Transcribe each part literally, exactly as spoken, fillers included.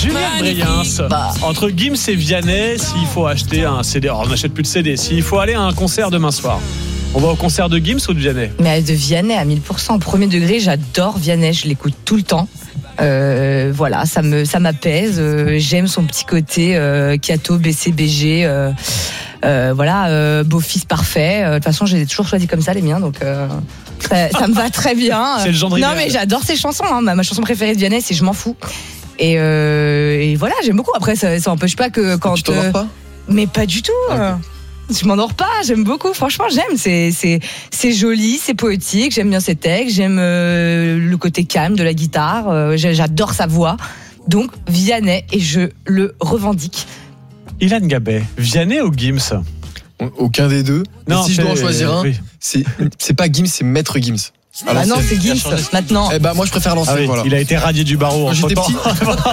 Juliette Briens, bah. entre Gims et Vianney, s'il faut acheter un C D, alors on n'achète plus de C D, s'il faut aller à un concert demain soir, on va au concert de Gims ou de Vianney? Mais de Vianney à mille pour cent. Au premier degré, j'adore Vianney, je l'écoute tout le temps. Euh, voilà, ça me ça m'apaise. Euh, j'aime son petit côté euh, Kato, B C B G. Euh, euh, voilà, euh, beau-fils parfait. Euh, de toute façon, j'ai toujours choisi comme ça les miens, donc euh, ça, ça me va très bien. C'est le genre de Non, idéal. mais j'adore ces chansons. Hein. Ma, ma chanson préférée de Vianney, c'est Je m'en fous. Et, euh, et voilà, j'aime beaucoup. Après, ça, ça empêche pas que quand. Tu t'endors euh, pas? Mais pas du tout. Okay. Je m'endors pas, j'aime beaucoup, franchement j'aime, c'est, c'est, c'est joli, c'est poétique, j'aime bien ses textes, j'aime euh, le côté calme de la guitare, euh, j'adore sa voix, donc Vianney, et je le revendique. Ilan Gabet, Vianney ou Gims? Aucun des deux. Non, Mais si je dois en c'est- choisir un, oui. c'est, c'est pas Gims, c'est Maître Gims. Ah non, c'est Gims maintenant. Eh ben moi je préfère l'ancien. Ah oui, Voilà. il a été radié du barreau. Quand j'étais entre-temps.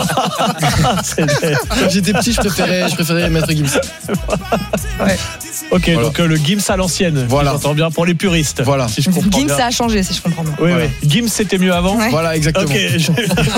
Quand j'étais petit, je préférais, je préférais Maître Gims. Ouais. Ok, Voilà. donc euh, le Gims à l'ancienne. Voilà. J'entends bien pour les puristes. Voilà. Si je comprends Gims bien. ça a changé si je comprends bien. Oui, Voilà. oui. Gims c'était mieux avant. Ouais. Voilà, exactement. Ok, j'ai-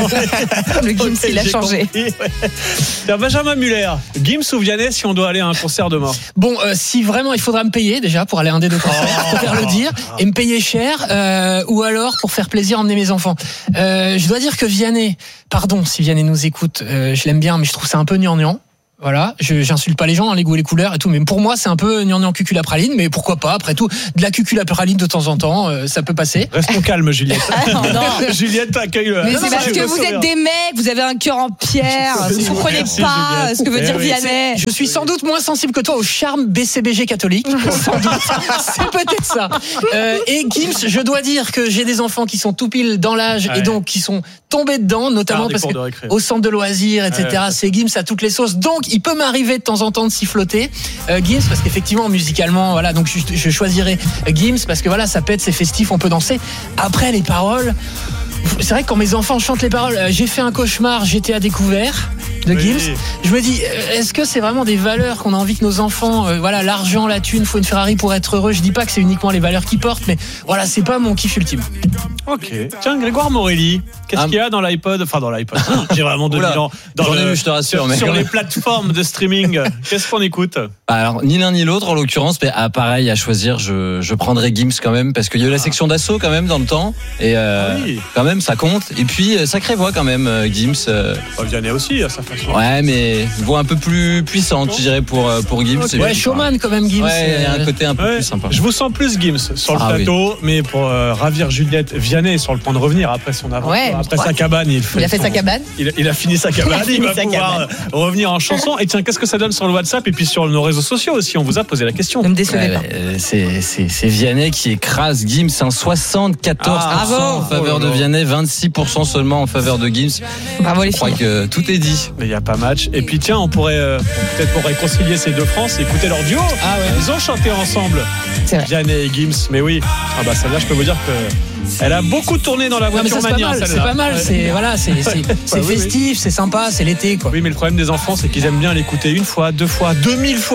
Le Gims Ok, il a j'ai changé. compris, ouais. Tiens, Benjamin Muller, Gims ou Vianney si on doit aller à un concert demain? Bon, euh, si vraiment il faudra me payer déjà pour aller à un des deux concerts, je préfère le dire, et me payer cher, euh, ou alors pour faire plaisir, emmener mes enfants. Euh, je dois dire que Vianney, pardon si Vianney nous écoute, euh, je l'aime bien, mais je trouve ça un peu gnangnan. Voilà, je, j'insulte pas les gens, hein, les goûts et les couleurs et tout, mais pour moi c'est un peu gnangnan cuculapraline, mais pourquoi pas, après tout, de la cuculapraline de temps en temps, euh, ça peut passer. Restons calmes, Juliette. Ah non, non. Juliette accueille le. Mais Non, c'est non, parce je que me vous souviens. êtes des mecs, vous avez un cœur en pierre, vous Merci, comprenez merci, pas Juliette. ce que veut Eh dire oui, Vianney. Je suis sans doute moins sensible que toi au charme B C B G catholique. Sans doute. C'est peut-être ça. Euh, et Gims, je dois dire que j'ai des enfants qui sont tout pile dans l'âge Ouais. et donc qui sont tombés dedans, notamment Ah, des parce cours que de récré. au centre de loisirs, et cetera. Ouais. C'est Gims à toutes les sauces. Donc, il peut m'arriver de temps en temps de s'y flotter. Euh, Gims, parce qu'effectivement, musicalement, voilà, donc je, je choisirais Gims parce que voilà, ça pète, c'est festif, on peut danser. Après, les paroles. C'est vrai que quand mes enfants chantent les paroles, euh, j'ai fait un cauchemar, j'étais à découvert de Oui. Gims. Je me dis, euh, est-ce que c'est vraiment des valeurs qu'on a envie que nos enfants, euh, voilà, l'argent, la thune, faut une Ferrari pour être heureux. Je dis pas que c'est uniquement les valeurs qu'ils portent, mais voilà, c'est pas mon kiff ultime. Ok. Tiens, Grégoire Morelli, qu'est-ce Ah. qu'il y a dans l'iPod? Enfin, dans l'iPod. J'ai vraiment deux mille Oula. ans. Dans J'en ai le- vu, je te rassure, Sur, mais sur quand les même. plateformes de streaming, qu'est-ce qu'on écoute? Alors, ni l'un ni l'autre en l'occurrence, mais ah, pareil, à choisir, je, je prendrais Gims quand même, parce qu'il y a eu la section d'assaut quand même dans le temps, et euh, Ah oui. quand même ça compte. Et puis, euh, sacrée voix quand même, euh, Gims. euh, Oh, Vianney aussi, à sa façon. ouais, mais voix un peu plus puissante, je dirais, pour, euh, pour Gims. Ok. Et Ouais, puis, showman quand même, Gims. Ouais, il y a un Euh, côté un peu Ouais, plus sympa. je vous sens plus Gims sur le Ah plateau, mais pour euh, ravir Juliette, Vianney est sur le point de revenir après son aventure, Ouais. après Ouais. sa cabane. Il, fait Il a fait son- sa cabane. Il a, il a fini sa cabane, il, fini va sa pouvoir cabane. euh, revenir en chanson. Et tiens, qu'est-ce que ça donne sur le WhatsApp et puis sur nos réseaux sociaux aussi? On vous a posé la question. Ne me décevez Ouais, pas. euh, c'est, c'est, c'est Vianney qui écrase Gims, hein, soixante-quatorze pour cent Ah, en bravo. faveur de Vianney, vingt-six pour cent seulement en faveur de Gims. Bravo les Je crois filles. que tout est dit. Mais il n'y a pas match. Et puis tiens, on pourrait euh, peut-être pour réconcilier ces deux France, écouter leur duo. Ah ouais. Ils ont chanté ensemble, C'est vrai. Vianney et Gims. Mais oui, ah bah celle-là, je peux vous dire que elle a beaucoup tourné dans la Ouais, mais voiture ça, c'est pas mania. mal, c'est celle-là. pas mal, Ouais. c'est voilà, c'est c'est, c'est oui, oui. festif, c'est sympa, c'est l'été quoi. Oui, mais le problème des enfants, c'est qu'ils aiment bien l'écouter une fois, deux fois, deux mille fois.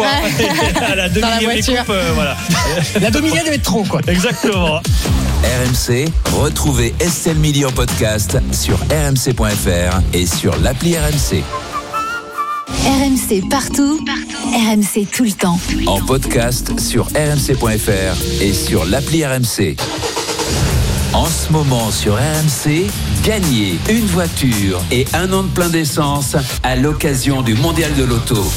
À la deux Dans la millième voiture. écoute, euh, voilà. La demi-lienne devait être trop quoi. Exactement. R M C, retrouvez Estelle Midi en podcast sur r m c point f r et sur l'appli R M C. R M C partout, partout. R M C tout le temps. En podcast sur r m c point f r et sur l'appli R M C. En ce moment sur R M C, gagnez une voiture et un an de plein d'essence à l'occasion du Mondial de l'Auto.